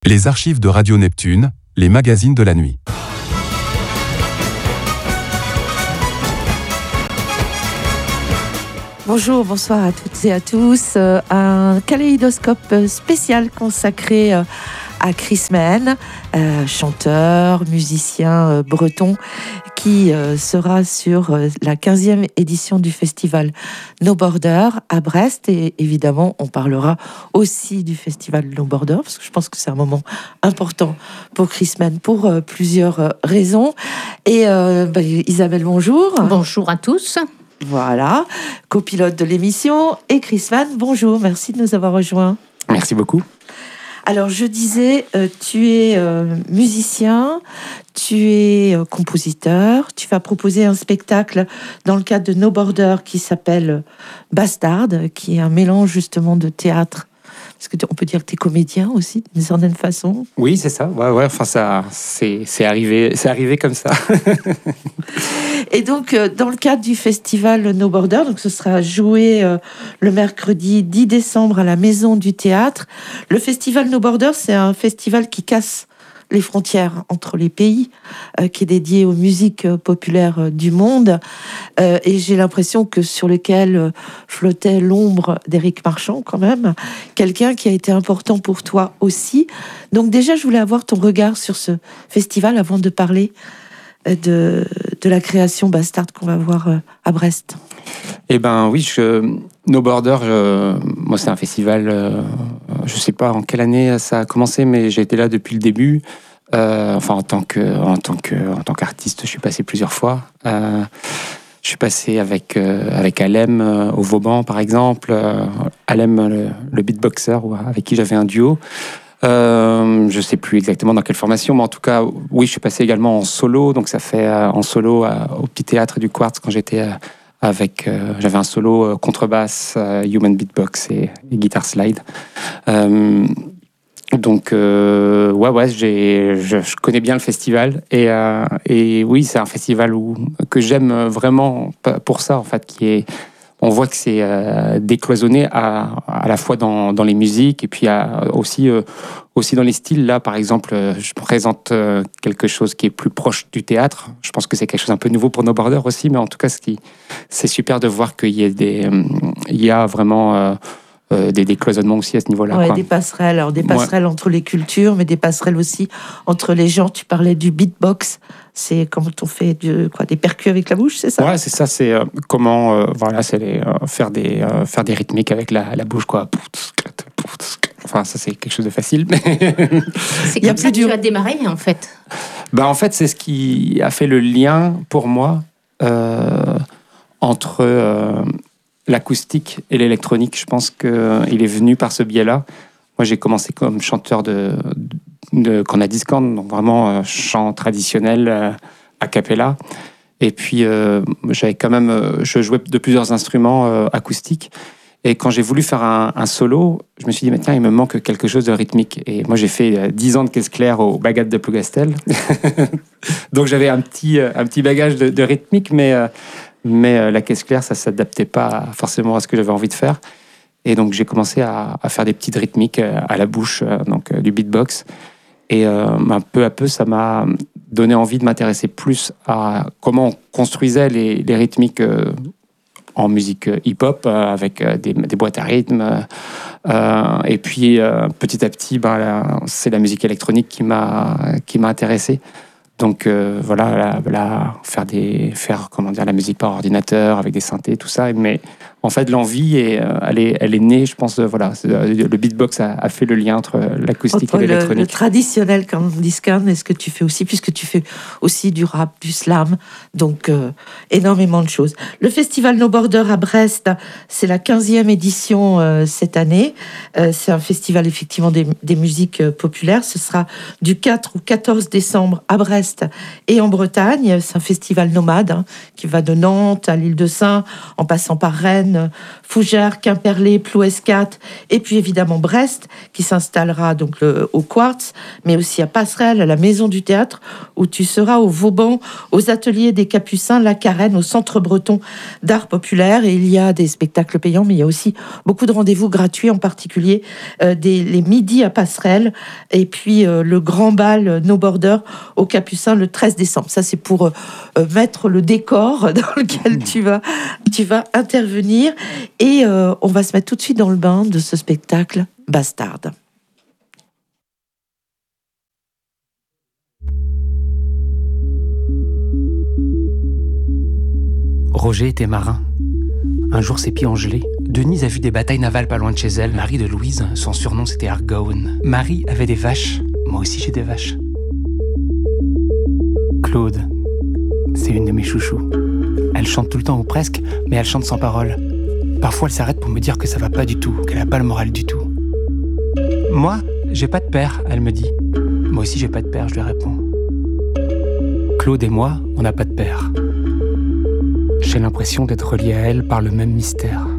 Les archives de Radio Neptune, les magazines de la nuit. Bonjour, bonsoir à toutes et à tous. Un kaléidoscope spécial consacré à Chris Mehen, chanteur, musicien breton, qui sera sur la 15e édition du festival No Border à Brest. Et évidemment, on parlera aussi du festival No Border, parce que je pense que c'est un moment important pour Chris Mehen pour plusieurs raisons. Et Isabelle, bonjour. Bonjour à tous. Voilà, copilote de l'émission, et Chris Mehen, bonjour, merci de nous avoir rejoints. Merci beaucoup. Alors, je disais, tu es musicien, tu es compositeur, tu vas proposer un spectacle dans le cadre de No Border qui s'appelle Bastard, qui est un mélange justement de théâtre. Est-ce qu'on peut dire que tu es comédien aussi, d'une certaine façon? Oui, c'est ça. Ouais, enfin, ça, c'est arrivé comme ça. Et donc, dans le cadre du festival No Border, donc ce sera joué le mercredi 10 décembre à la Maison du Théâtre. Le festival No Border, c'est un festival qui casse les frontières entre les pays, qui est dédié aux musiques populaires du monde. Et j'ai l'impression que sur lequel flottait l'ombre d'Éric Marchand, quand même, quelqu'un qui a été important pour toi aussi. Donc déjà, je voulais avoir ton regard sur ce festival avant de parler de la création Bastard qu'on va voir à Brest. Eh ben oui, No Border, moi c'est un festival, je sais pas en quelle année ça a commencé, mais j'ai été là depuis le début. En tant qu'artiste, je suis passé plusieurs fois. Je suis passé avec Alem au Vauban, par exemple. Alem, le beatboxer, avec qui j'avais un duo. Je sais plus exactement dans quelle formation, mais en tout cas, oui, je suis passé également en solo. Donc ça fait en solo au Petit Théâtre du Quartz quand j'étais j'avais un solo contrebasse, human beatbox et guitare slide. Donc je connais bien le festival et oui, c'est un festival que j'aime vraiment pour ça en fait, on voit que c'est décloisonné à la fois dans les musiques et puis aussi dans les styles. Là, par exemple, je présente quelque chose qui est plus proche du théâtre. Je pense que c'est quelque chose un peu nouveau pour No Border aussi, mais en tout cas, c'est super de voir qu'il y a vraiment des décloisonnements aussi à ce niveau-là. Ouais, des passerelles. Alors, des passerelles entre les cultures, mais des passerelles aussi entre les gens. Tu parlais du beatbox. C'est quand on fait des percus avec la bouche, c'est ça? Ouais, c'est ça. C'est faire des rythmiques avec la bouche, quoi. Enfin, ça, c'est quelque chose de facile. C'est comme ça que tu as démarré, en fait. En fait, c'est ce qui a fait le lien, pour moi, entre l'acoustique et l'électronique. Je pense qu'il est venu par ce biais-là. Moi, j'ai commencé comme chanteur de corna discorde, donc vraiment chant traditionnel a cappella. Et puis, je jouais de plusieurs instruments acoustiques. Et quand j'ai voulu faire un solo, je me suis dit, mais tiens, il me manque quelque chose de rythmique. Et moi, j'ai fait 10 ans de caisse claire au Bagad de Plougastel. Donc, j'avais un petit bagage de rythmique, mais la caisse claire, ça ne s'adaptait pas forcément à ce que j'avais envie de faire. Et donc, j'ai commencé à faire des petites rythmiques à la bouche, du beatbox. Et peu à peu, ça m'a donné envie de m'intéresser plus à comment on construisait les rythmiques en musique hip-hop, avec des boîtes à rythme. Et puis, petit à petit, c'est la musique électronique qui m'a intéressé. Donc faire la musique par ordinateur avec des synthés, tout ça. Mais en fait, l'envie elle est née, je pense. Le beatbox a fait le lien entre l'acoustique et l'électronique. Le traditionnel corna discorde, est-ce que tu fais aussi, puisque tu fais aussi du rap, du slam, donc énormément de choses. Le festival No Border à Brest, c'est la 15e édition cette année. C'est un festival effectivement des musiques populaires. Ce sera du 4 au 14 décembre à Brest et en Bretagne. C'est un festival nomade qui va de Nantes à l'Île-de-Sein, en passant par Rennes, Rennes, Fougères, Quimperlé, Plouescat, et puis évidemment Brest, qui s'installera donc au Quartz, mais aussi à Passerelle, à la Maison du Théâtre, où tu seras au Vauban, aux Ateliers des Capucins, la Carène, au Centre Breton d'Art Populaire. Et il y a des spectacles payants, mais il y a aussi beaucoup de rendez-vous gratuits, en particulier les midis à Passerelle, et puis le grand bal No Border au Capucins le 13 décembre. Ça, c'est pour mettre le décor dans lequel tu vas intervenir. Et on va se mettre tout de suite dans le bain de ce spectacle Bastarde. Roger était marin. Un jour, ses pieds ont gelé. Denise a vu des batailles navales pas loin de chez elle. Marie de Louise, son surnom c'était Argoun. Marie avait des vaches. Moi aussi j'ai des vaches. Claude, c'est une de mes chouchous. Elle chante tout le temps ou presque, mais elle chante sans parole. Parfois elle s'arrête pour me dire que ça va pas du tout, qu'elle a pas le moral du tout. Moi, j'ai pas de père, elle me dit. Moi aussi j'ai pas de père, je lui réponds. Claude et moi, on n'a pas de père. J'ai l'impression d'être relié à elle par le même mystère.